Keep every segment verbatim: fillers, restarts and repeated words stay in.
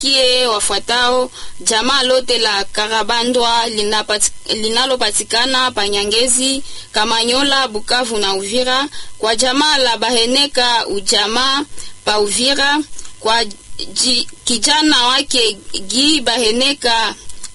iwafikie wafuatao: jamaa lote la Karabandwa linalopatikana Panyangezi, Kamanyola, Bukavu na Uvira, kwa jamaa la Baheneka ujamaa pa Uvira, kwa Ji, kijana wake Gi Baheneka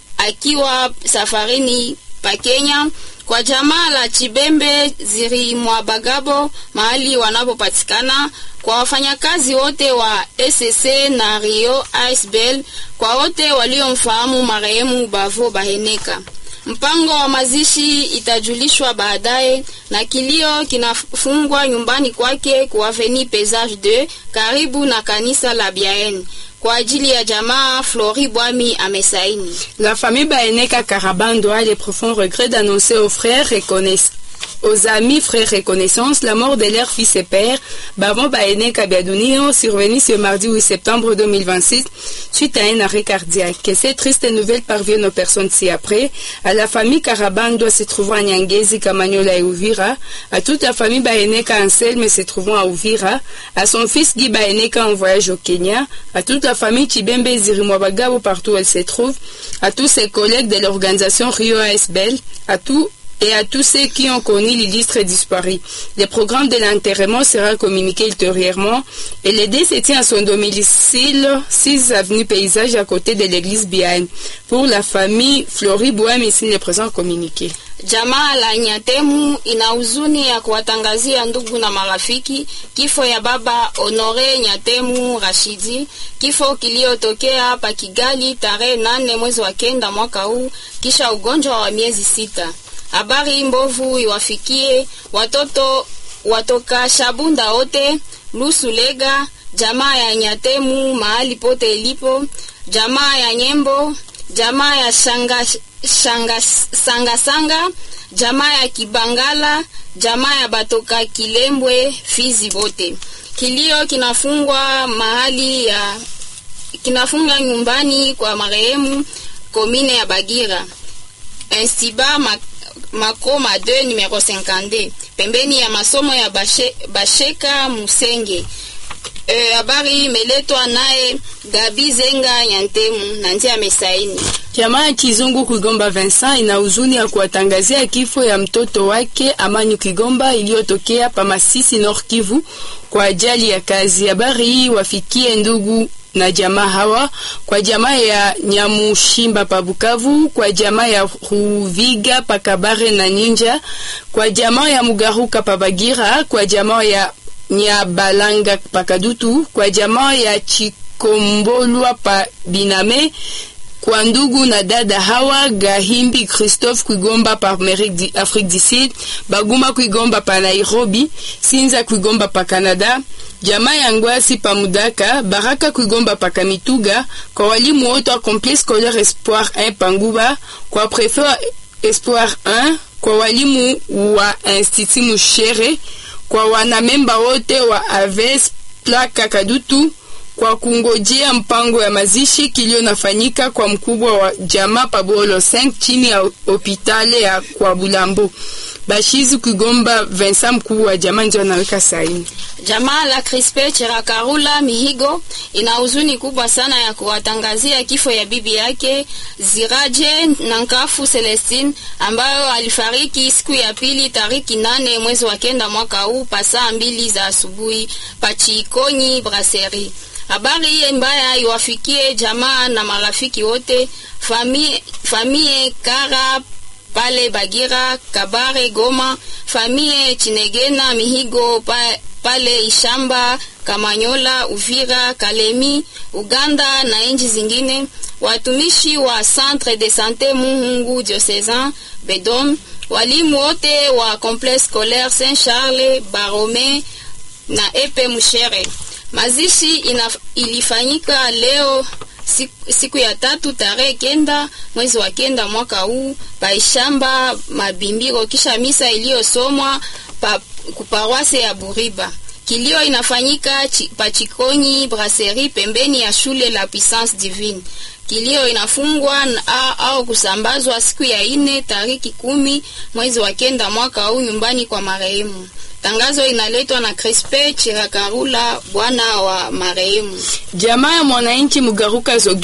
akiwa safarini pa Kenya, kwa jamaa la Chibembe Ziri Mwabagabo mahali wanapopatikana, kwa wafanyakazi wote wa S S C na Rio Icebell, kwa wote waliomfahamu marehemu Bavo Baheneka. Mpango wa mazishi itajulishwa baadaye na kilio kinafungwa nyumbani kwake kwa Avenue Pesage deux karibu na kanisa la Biaen. Kwa ajili ya jamaa, Flori Bwami amesaini. La famille Baheneka Karabandwa a les profonds regrets d'annoncer aux frères reconnaissants, aux amis, frères et connaissances, la mort de leur fils et père, Bavo Baheneka Biadunio, survenu ce mardi huit septembre deux mille vingt-six, suite à un arrêt cardiaque. Que ces tristes nouvelles parviennent aux personnes ci-après, à la famille Karabandwa se trouvant à Nyangezi, Kamanyola et Uvira, à toute la famille Baheneka Anselme se trouvant à Uvira, à son fils Guy Baheneka en voyage au Kenya, à toute la famille Chibembe Zirimwabagabo partout où elle se trouve, à tous ses collègues de l'organisation Rio Icebell, à tous et à tous ceux qui ont connu l'illustre disparu. Le programme de l'enterrement sera communiqué ultérieurement et le décès se tient à son domicile, six avenue Paysage à côté de l'église Biaen. Pour la famille Flori Bouam, ici le présent communiqué. Jamaa la Nyatemu ina huzuni ya kuwatangazia ndugu na marafiki kifo ya baba Honore Nyatemu Rashidi, kifo kiliotokea hapa Kigali tarehe nane mwezi wa kenda mwaka huu kisha ugonjwa wa miezi sita. Habari mbovu iwafikie watoto watoka Shabunda wote, Lusulega, jamaa ya Nyatemu mahali pote ilipo, jamaa ya Nyembo, jamaa ya Shanga Shanga Sanga Sanga, jamaa ya Kibangala, jamaa ya Batoka Kilembwe, Fizi bote. Kilio kinafungwa mahali ya kinafunga nyumbani kwa marehemu komine ya Bagira. Instiba Makoma deux numéro cinquante, pembeni ya masomo ya Bashe, Basheka Musenge. Habari e, imeletwa naye Gabi Zenga Nyantemu na ndiye amesaini. Jamaa Kizungu Kigomba Vincent ina huzuni ya kuwatangazia kifo ya mtoto wake Amanyu Kigomba iliyotokea pa Masisi Nord Kivu kwa ajali ya kazi. Habari hii wafikie ndugu na jamaa hawa, kwa jamaa ya Nyamushimba pa Bukavu, kwa jamaa ya Ruviga pa Kabare na Ninja, kwa jamaa ya Mugaruka pa Bagira, kwa jamaa ya Nyabalanga pa Kadutu, kwa jamaa ya Chikombolwa pa Biname, kwa ndugu na dada hawa Gahimbi Christophe Kwigomba pa Afrique du Sud, Baguma Kwigomba pa Nairobi, Sinza Kwigomba pa Canada, jamaa ya Ngwasi pa Mudaka, Baraka Kwigomba pa Kamituga, kwa walimu wote wa Complexe Scolaire Espoir un Panguba, kwa Prefet Espoir un, kwa walimu wa Institut Mushere, kwa wanamemba wote wa Aves Plaka Kadutu, kwa kungojea mpango ya mazishi kilio nafanyika kwa mkubwa wa jamaa Pabolo cinq chini ya hospitali ya kwa Bulambo. Bashizi Kigomba Vincent mkubwa wa jamaa ndio anaweka saini. Jamaa la Crispe Chirakarula Mihigo ina huzuni kubwa sana ya kuwatangazia kifo ya bibi yake Ziraje Nankafu Celestine ambayo alifariki siku ya pili tariki nane mwezi wa kenda mwaka huu pa saa mbili za asubuhi Pachikonyi Brasserie. Habari hii mbaya iwafikie jamaa na marafiki wote, famille famille Kara pale Bagira, Kabare, Goma, famille Chinegena Mihigo pa, pale Ishamba, Kamanyola, Uvira, Kalemi, Uganda na nchi zingine, watumishi wa Centre de Santé Muhungu Diocesan Bedom, walimu wote wa Complexe Scolaire Saint-Charles Barome na Epe Mushere. Mazishi inaf, ilifanyika leo siku, siku ya tatu tarehe kenda mwezi wa kenda mwaka huu Paishamba Mabimbiro, kisha misa iliyosomwa pa kuparwase ya Buriba. Kilio inafanyika chi, Pachikonyi Brasserie pembeni ya shule la Puissance Divine. Kilio inafungwa na, au kusambazwa siku ya ine tariki kumi mwezi wa kenda mwaka huu nyumbani kwa marehemu. Tangazo inaletwa na Crispe Chirakarula bwana wa marehemu. Jamaa ya mwananchi Mugaruka Zogi